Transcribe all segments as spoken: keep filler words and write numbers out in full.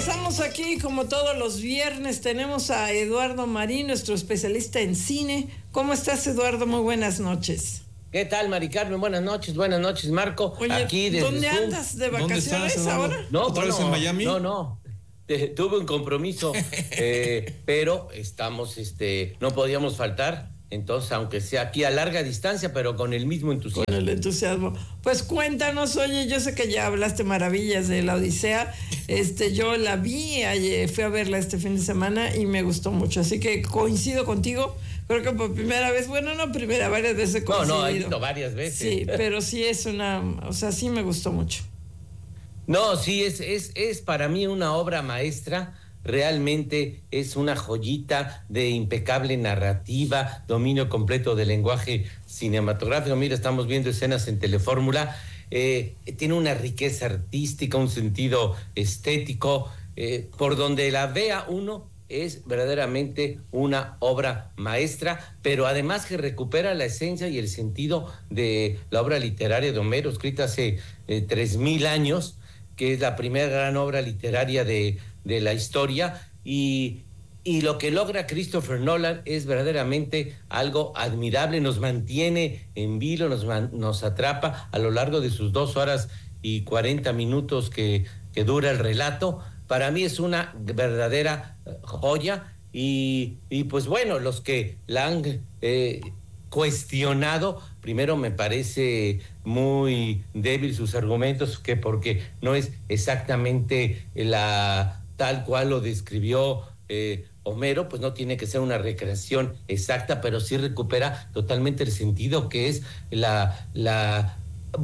Regresamos aquí como todos los viernes. Tenemos a Eduardo Marín, nuestro especialista en cine. ¿Cómo estás, Eduardo? Muy buenas noches. ¿Qué tal, Mari Carmen? Buenas noches, buenas noches, Marco. Oye, aquí desde ¿dónde Zoom. andas? ¿De vacaciones estás, ahora? No, ¿Otra bueno, vez en Miami? No, no. Eh, tuve un compromiso, eh, pero estamos, este, no podíamos faltar. Entonces, aunque sea aquí a larga distancia, pero con el mismo entusiasmo. Con el entusiasmo. Pues cuéntanos, oye, yo sé que ya hablaste maravillas de La Odisea. Este, yo la vi, ayer, fui a verla este fin de semana y me gustó mucho. Así que coincido contigo. Creo que por primera vez, bueno, no primera, varias veces he coincidido. No, no, he visto varias veces. Sí, pero sí es una, o sea, sí me gustó mucho. No, sí, es, es, es para mí una obra maestra. Realmente es una joyita de impecable narrativa, dominio completo del lenguaje cinematográfico. Mira, estamos viendo escenas en Telefórmula. Eh, tiene una riqueza artística, un sentido estético. Eh, por donde la vea uno, es verdaderamente una obra maestra, pero además que recupera la esencia y el sentido de la obra literaria de Homero, escrita hace eh, tres mil años, que es la primera gran obra literaria de, de la historia, y, y lo que logra Christopher Nolan es verdaderamente algo admirable. Nos mantiene en vilo, nos, nos atrapa a lo largo de sus dos horas y cuarenta minutos que, que dura el relato. Para mí es una verdadera joya, y, y pues bueno, los que la han eh, cuestionado, primero me parece muy débil sus argumentos, que porque no es exactamente la tal cual lo describió eh, Homero, pues no tiene que ser una recreación exacta, pero sí recupera totalmente el sentido que es la, la,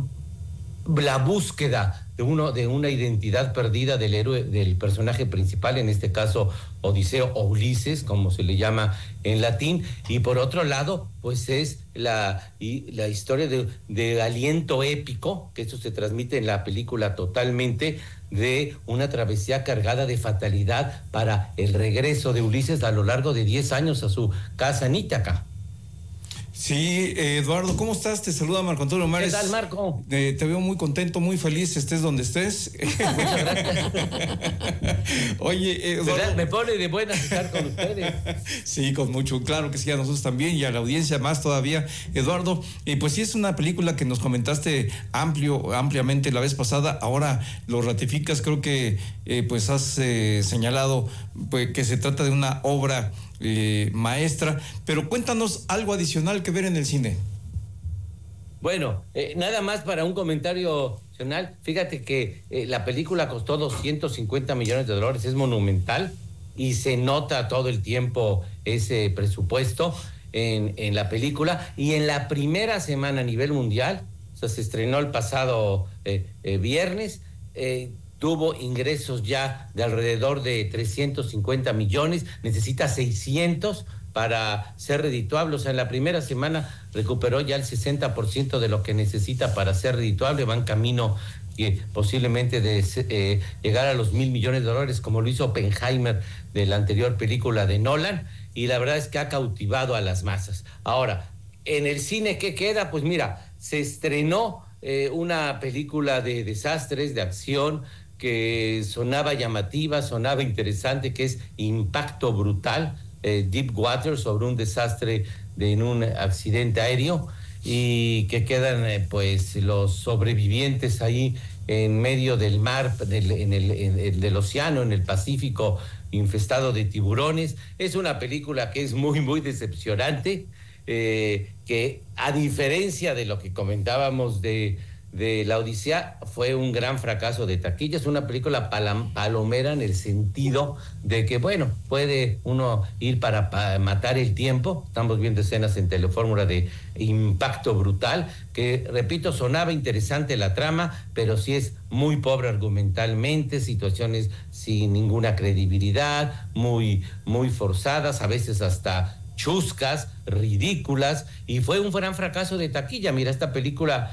la búsqueda de uno de una identidad perdida del héroe, del personaje principal, en este caso Odiseo o Ulises, como se le llama en latín, y por otro lado, pues es la, y, la historia de, de aliento épico, que eso se transmite en la película totalmente, de una travesía cargada de fatalidad para el regreso de Ulises a lo largo de diez años a su casa en Ítaca. Sí, eh, Eduardo, ¿cómo estás? Te saluda Marco Antonio Mares. ¿Qué tal, Marco? Eh, te veo muy contento, muy feliz, estés donde estés. Muchas gracias. Oye, Eduardo. Me pone de buenas estar con ustedes. Sí, con mucho, claro que sí, a nosotros también y a la audiencia más todavía. Eduardo, eh, pues sí es una película que nos comentaste amplio, ampliamente la vez pasada, ahora lo ratificas, creo que eh, pues has eh, señalado pues, que se trata de una obra Eh, maestra, pero cuéntanos algo adicional que ver en el cine. Bueno, eh, nada más para un comentario adicional, fíjate que eh, la película costó doscientos cincuenta millones de dólares, es monumental y se nota todo el tiempo ese presupuesto en, en la película, y en la primera semana a nivel mundial, o sea, se estrenó el pasado eh, eh, viernes, eh, tuvo ingresos ya de alrededor de trescientos cincuenta millones, necesita seiscientos para ser redituable. O sea, en la primera semana recuperó ya el sesenta por ciento de lo que necesita para ser redituable, va en camino eh, posiblemente de eh, llegar a los mil millones de dólares, como lo hizo Oppenheimer de la anterior película de Nolan, y la verdad es que ha cautivado a las masas. Ahora, en el cine, ¿qué queda? Pues mira, se estrenó eh, una película de desastres, de acción, que sonaba llamativa, sonaba interesante, que es Impacto Brutal, eh, Deep Water, sobre un desastre de, en un accidente aéreo, y que quedan eh, pues los sobrevivientes ahí en medio del mar, del, en el, en el, del océano, en el Pacífico, infestado de tiburones. Es una película que es muy, muy decepcionante, eh, que a diferencia de lo que comentábamos de de La Odisea, fue un gran fracaso de taquilla. Es una película palam, palomera en el sentido de que, bueno, puede uno ir para, para matar el tiempo. Estamos viendo escenas en Telefórmula de Impacto Brutal, que, repito, sonaba interesante la trama, pero sí es muy pobre argumentalmente, situaciones sin ninguna credibilidad, muy, muy forzadas, a veces hasta chuscas, ridículas, y fue un gran fracaso de taquilla. Mira, esta película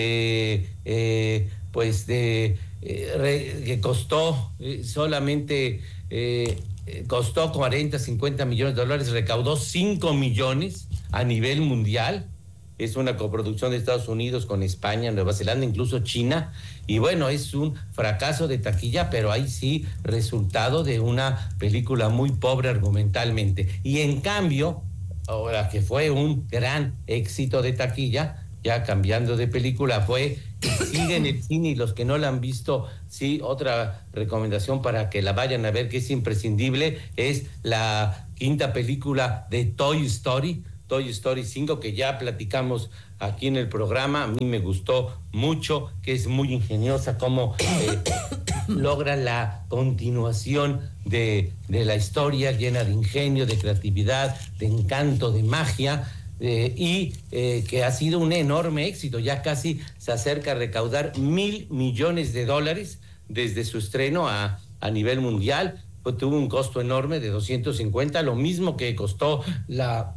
de eh, pues de eh, re, que costó eh, solamente eh, costó cuarenta, cincuenta millones de dólares, recaudó cinco millones a nivel mundial, es una coproducción de Estados Unidos con España, Nueva Zelanda, incluso China, y bueno, es un fracaso de taquilla, pero ahí sí, resultado de una película muy pobre argumentalmente. Y en cambio, ahora que fue un gran éxito de taquilla, ya cambiando de película, fue sigue en el cine, y los que no la han visto, sí, otra recomendación para que la vayan a ver, que es imprescindible, es la quinta película de Toy Story, Toy Story cinco, que ya platicamos aquí en el programa. A mí me gustó mucho, que es muy ingeniosa cómo eh, logra la continuación de, de la historia, llena de ingenio, de creatividad, de encanto, de magia. Eh, y eh, que ha sido un enorme éxito, ya casi se acerca a recaudar mil millones de dólares desde su estreno a, a nivel mundial. Pues tuvo un costo enorme de doscientos cincuenta, lo mismo que costó la,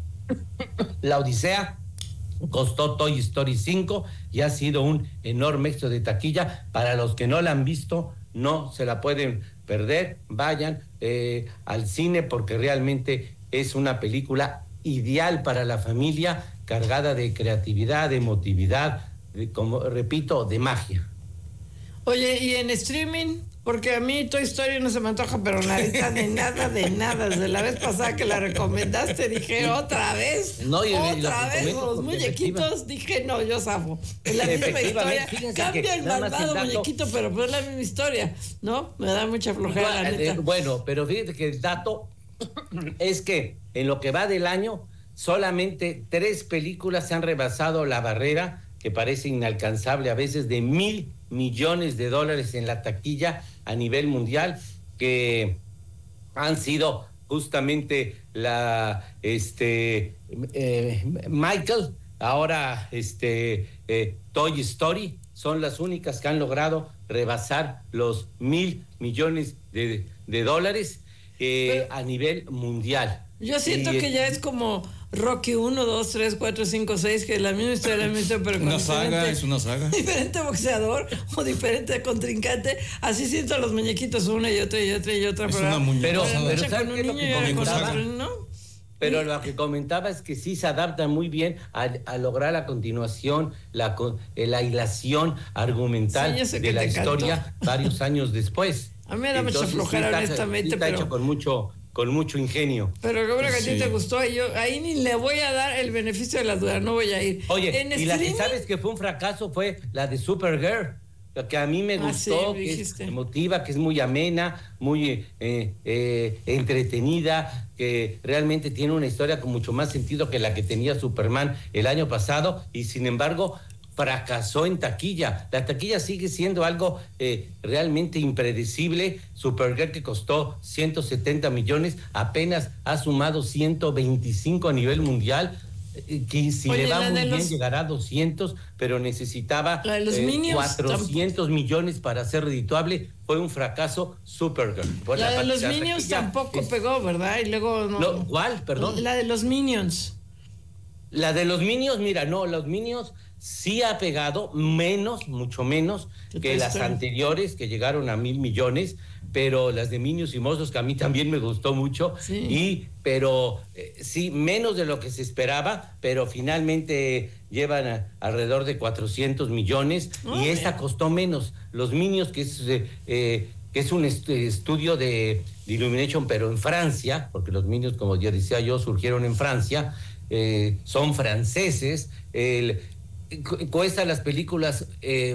la Odisea, costó Toy Story cinco, y ha sido un enorme éxito de taquilla. Para los que no la han visto, no se la pueden perder, vayan eh, al cine, porque realmente es una película ideal para la familia, cargada de creatividad, de emotividad, de, como repito, de magia. Oye, ¿y en streaming? Porque a mí Toy Story no se me antoja, pero nada, de nada, de nada. Desde la vez pasada que la recomendaste, dije, otra vez, no, y, otra vez, los muñequitos, dije, no, yo zafo. Es la misma historia, cambia el malvado muñequito, pero pues es la misma historia, ¿no? Me da mucha flojera, la neta. Bueno, pero fíjate que el dato es que en lo que va del año, solamente tres películas se han rebasado la barrera, que parece inalcanzable a veces, de mil millones de dólares en la taquilla a nivel mundial, que han sido justamente la este eh, Michael, ahora este eh, Toy Story, son las únicas que han logrado rebasar los mil millones de, de dólares eh, a nivel mundial. Yo siento y, que ya es como Rocky uno, dos, tres, cuatro, cinco, seis, que es la misma historia, la misma historia, pero con una saga, es una saga. Diferente boxeador o diferente contrincante. Así siento a los muñequitos, una y otra y otra y otra. Es pero, una muñeca. Pero, pero, pero ¿sabes con qué un es lo niño que y con comentaba? otro, ¿no? Pero lo que comentaba es que sí se adapta muy bien a, a lograr la continuación, la, la hilación argumental sí, de la historia cantó. varios años después. A mí me da Entonces, mucha flojera, sí, honestamente. Sí, está pero... hecho con mucho... con mucho ingenio. Pero qué bueno que a ti sí. te gustó, y yo ahí ni le voy a dar el beneficio de la duda, no voy a ir. Oye, ¿En y streaming? la que sabes que fue un fracaso fue la de Supergirl, la que a mí me gustó, ah, sí, que es emotiva, que es muy amena, muy eh, eh, entretenida, que realmente tiene una historia con mucho más sentido que la que tenía Superman el año pasado, y sin embargo fracasó en taquilla. La taquilla sigue siendo algo eh, realmente impredecible. Supergirl, que costó ciento setenta millones, apenas ha sumado ciento veinticinco a nivel mundial, eh, que si Oye, le va muy bien los... llegará a doscientos, pero necesitaba eh, cuatrocientos millones para ser redituable. Fue un fracaso Supergirl. Por la, la de los Minions tampoco es... pegó, ¿verdad? Y luego no... no ¿Cuál? Perdón. La de los Minions. La de los Minions, mira, no, los Minions sí ha pegado menos, mucho menos que las anteriores, que llegaron a mil millones, pero las de Minions y Monstruos, que a mí también me gustó mucho, sí. y pero eh, sí, menos de lo que se esperaba, pero finalmente llevan a, alrededor de cuatrocientos millones, oh, y esta costó menos. Los Minions, que es... Eh, eh, que es un est- estudio de, de Illumination, pero en Francia, porque los Minions, como ya decía yo, surgieron en Francia, eh, son franceses, el... cuesta las películas eh,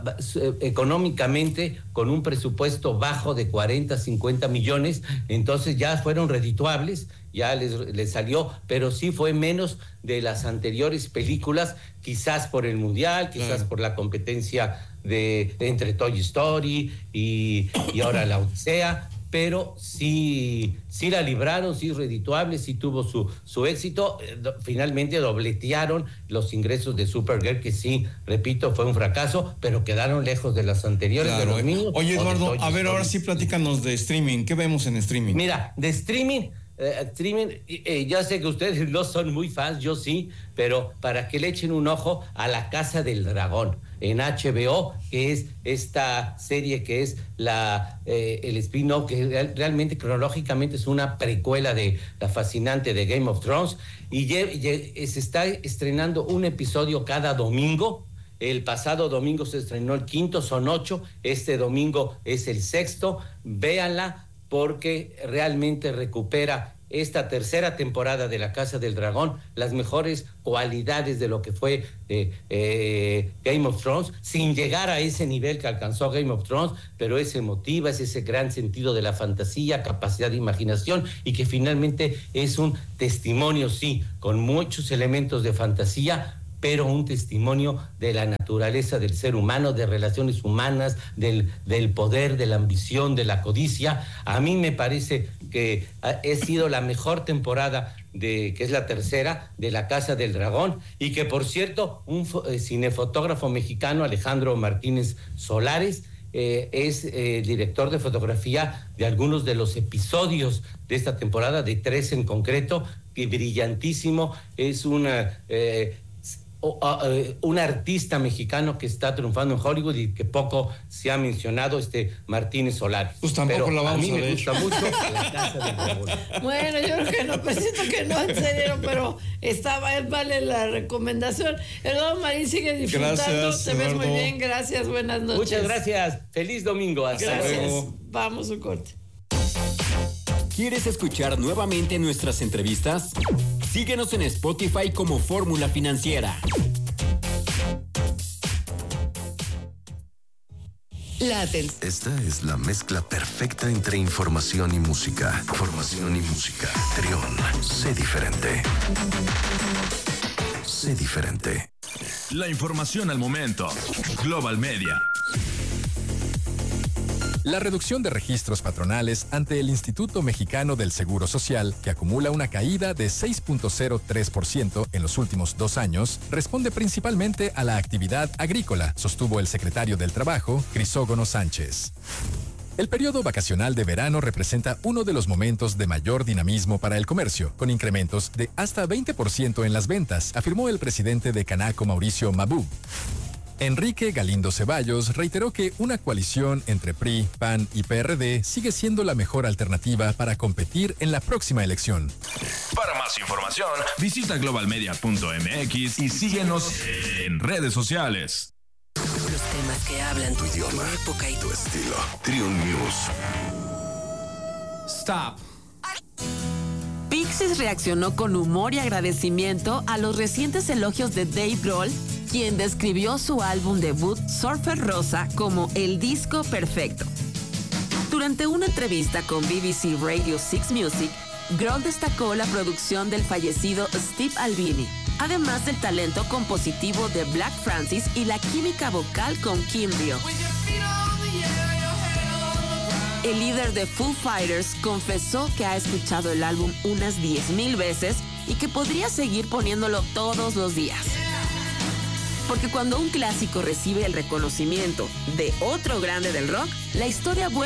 económicamente con un presupuesto bajo de cuarenta, cincuenta millones, entonces ya fueron redituables, ya les, les salió, pero sí fue menos de las anteriores películas, quizás por el Mundial, quizás claro. por la competencia de, de entre Toy Story y, y ahora la Odisea, pero sí, sí la libraron, sí redituable, sí tuvo su, su éxito. Eh, do, finalmente dobletearon los ingresos de Supergirl, que sí, repito, fue un fracaso, pero quedaron lejos de las anteriores, claro, de los niños. Oye, Eduardo, a ver, ahora sí platícanos de streaming. ¿Qué vemos en streaming? Mira, de streaming, eh, streaming, eh, ya sé que ustedes no son muy fans, yo sí, pero para que le echen un ojo a La Casa del Dragón en H B O, que es esta serie que es la eh, el spin-off, que real, realmente cronológicamente es una precuela de la fascinante de Game of Thrones, y ye, ye, se está estrenando un episodio cada domingo. El pasado domingo se estrenó el quinto, son ocho, este domingo es el sexto. Véanla, porque realmente recupera esta tercera temporada de La Casa del Dragón, las mejores cualidades de lo que fue eh, eh, Game of Thrones, sin llegar a ese nivel que alcanzó Game of Thrones, pero es emotiva, es ese gran sentido de la fantasía, capacidad de imaginación, y que finalmente es un testimonio, sí, con muchos elementos de fantasía, pero un testimonio de la naturaleza del ser humano, de relaciones humanas, del, del poder, de la ambición, de la codicia. A mí me parece que ha sido la mejor temporada, de, que es la tercera, de La Casa del Dragón, y que, por cierto, un eh, cinefotógrafo mexicano, Alejandro Martínez Solares, eh, es eh, director de fotografía de algunos de los episodios de esta temporada, de tres en concreto, que brillantísimo, es una... Eh, O, uh, uh, un artista mexicano que está triunfando en Hollywood y que poco se ha mencionado, este Martínez Solares. Pues tampoco Pero la vamos a mí a me ver. gusta mucho La Casa del Dragón. Bueno, yo creo que no, pues siento que no, en serio, pero estaba, vale la recomendación. Eduardo Marín, sigue disfrutando, Gracias, te ves muy Eduardo. bien, gracias, buenas noches. Muchas gracias, feliz domingo. Hasta Gracias, luego. vamos un corte. ¿Quieres escuchar nuevamente nuestras entrevistas? Síguenos en Spotify como Fórmula Financiera. La atención. Esta es la mezcla perfecta entre información y música. Información y música. Trión, sé diferente. Sé diferente. La información al momento. Global Media. La reducción de registros patronales ante el Instituto Mexicano del Seguro Social, que acumula una caída de seis punto cero tres por ciento en los últimos dos años, responde principalmente a la actividad agrícola, sostuvo el secretario del Trabajo, Crisógono Sánchez. El periodo vacacional de verano representa uno de los momentos de mayor dinamismo para el comercio, con incrementos de hasta veinte por ciento en las ventas, afirmó el presidente de Canaco, Mauricio Mabú. Enrique Galindo Ceballos reiteró que una coalición entre P R I, P A N y P R D sigue siendo la mejor alternativa para competir en la próxima elección. Para más información, visita global media punto m x y síguenos en redes sociales. Los temas que hablan tu idioma, tu época y tu estilo. Trión News. Stop. Pixies reaccionó con humor y agradecimiento a los recientes elogios de Dave Grohl, quien describió su álbum debut Surfer Rosa como el disco perfecto. Durante una entrevista con B B C Radio six Music, Grohl destacó la producción del fallecido Steve Albini, además del talento compositivo de Black Francis y la química vocal con Kim Deal. El líder de Foo Fighters confesó que ha escuchado el álbum unas diez mil veces y que podría seguir poniéndolo todos los días. Porque cuando un clásico recibe el reconocimiento de otro grande del rock, la historia vuelve